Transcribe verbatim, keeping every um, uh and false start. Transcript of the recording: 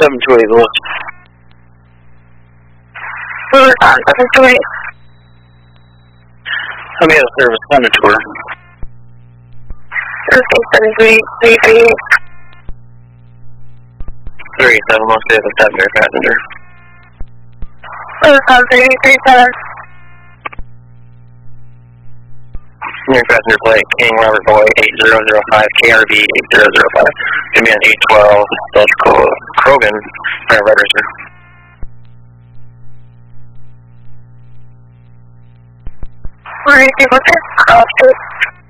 seven two eight, Lewis. Lewis on seven two eight. How many other service on the tour? Service seven two eight, three three eight. three seven, most days of seven air passenger. Lewis on three three seven. Air passenger flight King Robert Boy eight zero zero five, K R V eight zero zero five. Give me an eight twelve, Delta Krogan, Fire Red Racer. Where is it? What's it? Cross street.